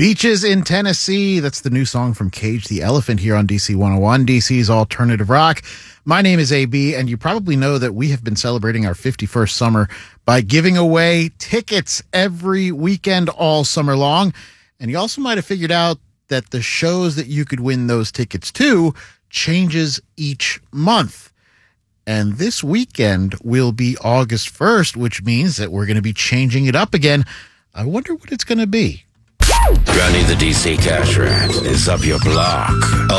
Beaches in Tennessee. That's the new song from Cage the Elephant here on DC 101, DC's Alternative Rock. My name is AB, and you probably know that we have been celebrating our 51st summer by giving away tickets every weekend all summer long. And you also might have figured out that the shows that you could win those tickets to changes each month. And this weekend will be August 1st, which means that we're going to be changing it up again. I wonder what it's going to be. Johnny the DC Cash Rat is up your block.